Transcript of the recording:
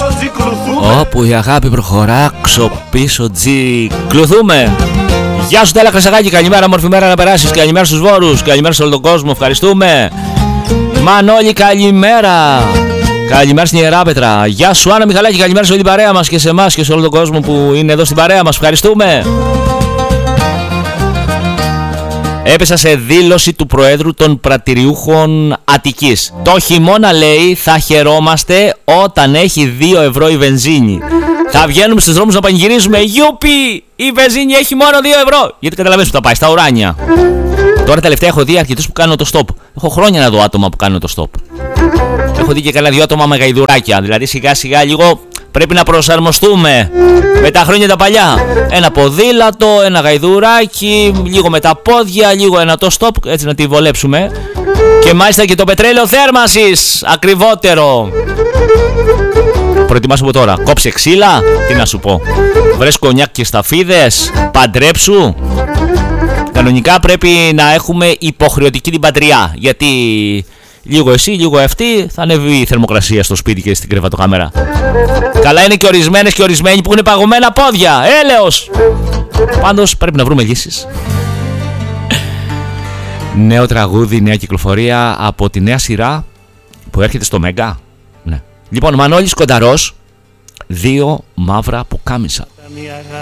Όπου η αγάπη προχωρά, ξοπίσω τζι. Κλουθούμε. Γεια σου Στέλλα Χρυσακάκη, καλημέρα, μορφή μέρα να περάσεις. Καλημέρα στους Βόρους, καλημέρα σε όλο τον κόσμο, ευχαριστούμε. Μανώλη, καλημέρα. Καλημέρα στην Ιεράπετρα. Γεια σου Άννα Μιχαλάκη, καλημέρα σε όλη την παρέα μας και σε εμάς και σε όλο τον κόσμο που είναι εδώ στην παρέα μας, ευχαριστούμε. Έπεσα σε δήλωση του Προέδρου των Πρατηριούχων Αττικής. Το χειμώνα, λέει, θα χαιρόμαστε όταν έχει 2 ευρώ η βενζίνη. Θα βγαίνουμε στους δρόμους να πανηγυρίζουμε. Γιούπι! Η βενζίνη έχει μόνο 2 ευρώ. Γιατί καταλαβαίνεις που θα πάει, στα ουράνια. Τώρα τελευταία έχω δει αρκετούς που κάνουν το stop. Έχω χρόνια να δω άτομα που κάνουν το stop. Έχω δει και κανένα 2 άτομα με γαϊδουράκια. Δηλαδή σιγά σιγά λίγο πρέπει να προσαρμοστούμε με τα χρόνια τα παλιά. Ένα ποδήλατο, ένα γαϊδουράκι, λίγο με τα πόδια, λίγο ένα το stop, έτσι να τη βολέψουμε. Και μάλιστα και το πετρέλαιο θέρμανσης ακριβότερο. Προετοιμάσου από τώρα. Κόψε ξύλα, τι να σου πω. Βρες κονιάκ και σταφίδες, παντρέψου. Κανονικά πρέπει να έχουμε υποχρεωτική την πατριά. Γιατί λίγο εσύ, λίγο αυτή, θα ανέβει η θερμοκρασία στο σπίτι και στην κρεβατοκάμερα. Καλά είναι και ορισμένες και ορισμένοι που έχουν παγωμένα πόδια. Έλεος! Πάντως πρέπει να βρούμε λύσεις. Νέο τραγούδι, νέα κυκλοφορία από τη νέα σειρά που έρχεται στο Μέγκα. Ναι. Λοιπόν, Μανώλης Κονταρός, 2 μαύρα πουκάμισα.